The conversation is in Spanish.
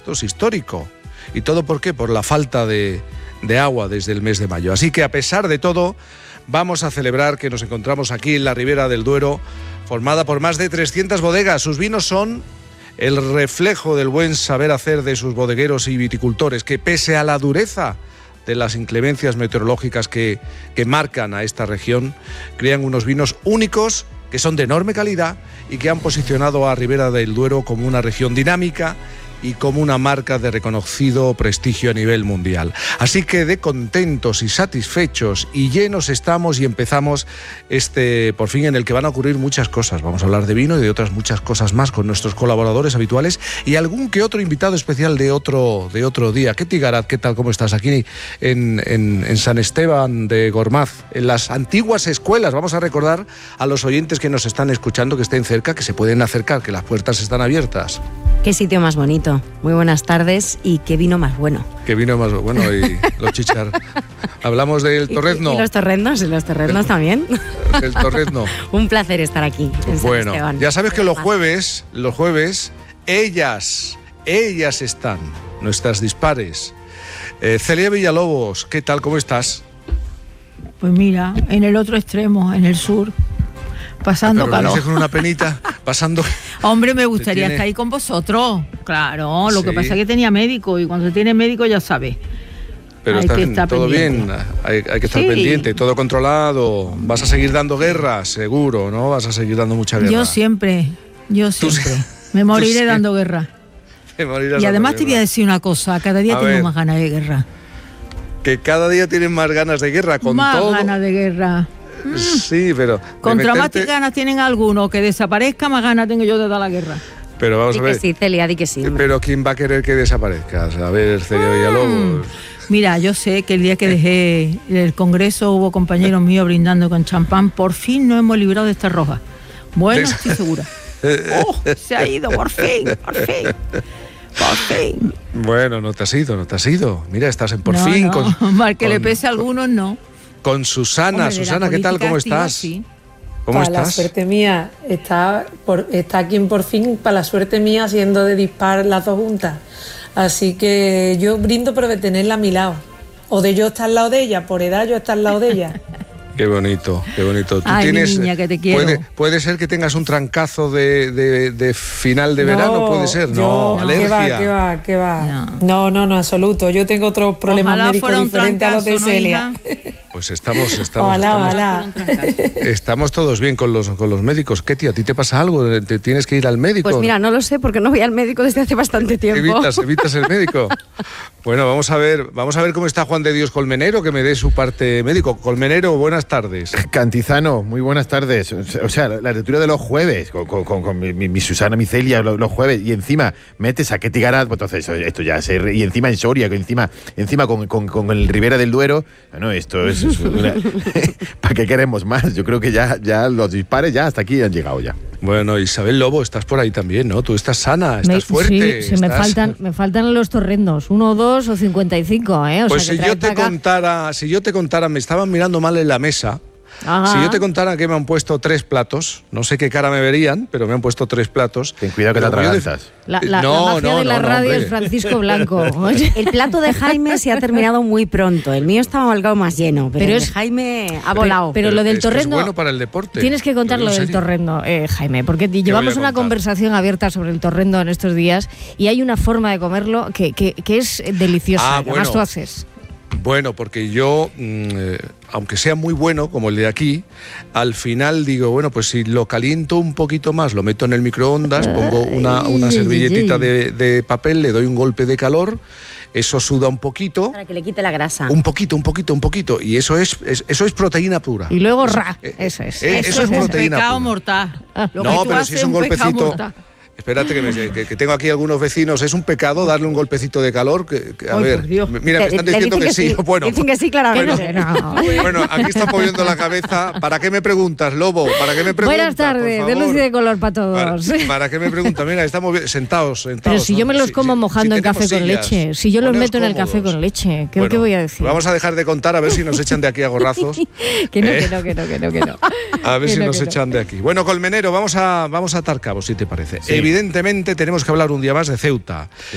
Esto es histórico. ¿Y todo por qué? Por la falta de agua desde el mes de mayo. Así que a pesar de todo, vamos a celebrar que nos encontramos aquí en la Ribera del Duero, formada por más de 300 bodegas. Sus vinos son el reflejo del buen saber hacer de sus bodegueros y viticultores, que pese a la dureza de las inclemencias meteorológicas que marcan a esta región, crean unos vinos únicos que son de enorme calidad y que han posicionado a Ribera del Duero como una región dinámica y como una marca de reconocido prestigio a nivel mundial. Así que de contentos y satisfechos y llenos estamos, y empezamos por fin, en el que van a ocurrir muchas cosas. Vamos a hablar de vino y de otras muchas cosas más con nuestros colaboradores habituales y algún que otro invitado especial de otro día. Ketty Garat, ¿qué tal? ¿Cómo estás? Aquí en San Esteban de Gormaz, en las antiguas escuelas. Vamos a recordar a los oyentes que nos están escuchando que estén cerca, que se pueden acercar, que las puertas están abiertas. Qué sitio más bonito. Muy buenas tardes y qué vino más bueno. Qué vino más bueno y los chichar. Hablamos del torrezno. Y los torreznos también. El torrezno. Un placer estar aquí en San Esteban. Ya sabes que los jueves, ellas están, nuestras dispares. Celia Villalobos, ¿qué tal? ¿Cómo estás? Pues mira, en el otro extremo, en el sur. Pasando calor. Con una penita, pasando. Hombre, me gustaría estar ahí con vosotros. Claro, lo que pasa es que tenía médico y cuando se tiene médico ya sabes. Pero está todo pendiente. Bien, hay que estar pendiente, todo controlado. Vas a seguir dando guerra, seguro, ¿no? Vas a seguir dando mucha guerra. Yo siempre. Me moriré dando guerra. Y además te voy a decir una cosa, cada día tengo más ganas de guerra. Que cada día tienes más ganas de guerra, con más todo. Más ganas de guerra. Sí, pero... Contra más ganas tienen algunos que desaparezca, más ganas tengo yo de dar la guerra. Pero vamos a ver... que sí, Celia, di que sí. Pero ¿quién va a querer que desaparezcas? A ver, Celia Villalobos... Mira, yo sé que el día que dejé el Congreso hubo compañeros míos brindando con champán. Por fin nos hemos librado de esta roja. Bueno, estoy segura. Se ha ido, por fin. Bueno, no te has ido. Mira, estás en por fin. Mal que le pese a algunos, no. Con Susana. Hombre, Susana, ¿qué tal? ¿Cómo estás? Sí. ¿Cómo estás? Para la suerte mía, está aquí en Por Fin, para la suerte mía, siendo de dispar las dos juntas. Así que yo brindo por tenerla a mi lado. O de yo estar al lado de ella, por edad yo estar al lado de ella. Qué bonito. ¿Tú Ay, tienes, niña, que te quiero. ¿Puede ser que tengas un trancazo de final de verano? ¿Puede ser? No, alergia. ¿Qué va? No, absoluto. Yo tengo otros problemas médicos diferentes a los de Celia. Pues estamos ojalá. Estamos todos bien con los médicos. Ketty, ¿a ti te pasa algo? ¿Te tienes que ir al médico? Pues mira, no lo sé porque no voy al médico desde hace bastante tiempo. Evitas el médico. Bueno, vamos a ver cómo está Juan de Dios Colmenero, que me dé su parte médico. Colmenero, buenas tardes. Cantizano, muy buenas tardes. O sea, la lectura de los jueves, con mi Susana, mi Celia, los jueves, y encima metes a Ketty Garat, pues entonces esto ya se... Y encima en Soria, que encima con el Ribera del Duero, bueno, esto es una... ¿Para qué queremos más? Yo creo que ya los dispares ya hasta aquí han llegado ya. Bueno, Isabel Lobo, estás por ahí también, ¿no? Tú estás sana, estás fuerte. Sí, me faltan los torrendos, 1, 2 o 55, ¿eh? Pues si yo te contara, me estaban mirando mal en la mesa. Ajá. Si yo te contara que me han puesto 3 platos, no sé qué cara me verían, pero me han puesto 3 platos. Ten cuidado que te atragantas. La magia de la radio es Francisco Blanco. El plato de Jaime se ha terminado muy pronto. El mío estaba algo más lleno, pero el de Jaime ha volado. Pero lo del torrendo... Es bueno para el deporte. Tienes que contar lo del torrendo, Jaime, porque llevamos una conversación abierta sobre el torrendo en estos días y hay una forma de comerlo que es deliciosa. Además tú haces. Bueno, porque yo, aunque sea muy bueno, como el de aquí, al final digo, bueno, pues si lo caliento un poquito más, lo meto en el microondas, pongo una servilletita de papel, le doy un golpe de calor, eso suda un poquito. Para que le quite la grasa. Un poquito. Y eso es proteína pura. Y luego eso es. Eso es un pecado mortal. No, pero si es un golpecito... Espérate que tengo aquí algunos vecinos. Es un pecado darle un golpecito de calor. A ver, mira, me están diciendo que sí. Bueno, dicen que sí, claramente. Bueno, aquí están poniendo la cabeza. ¿Para qué me preguntas, Lobo? ¿Para qué me preguntas? Buenas tardes, de luz y de color para todos. ¿Para qué me preguntas? Mira, estamos sentados. Pero si yo me los como mojando en café con leche. Si yo los meto en el café con leche. ¿Qué voy a decir? Vamos a dejar de contar a ver si nos echan de aquí a gorrazos. Que no. A ver si nos echan de aquí. Bueno, Colmenero, vamos a atar cabos, si te parece. Sí. Evidentemente tenemos que hablar un día más de Ceuta.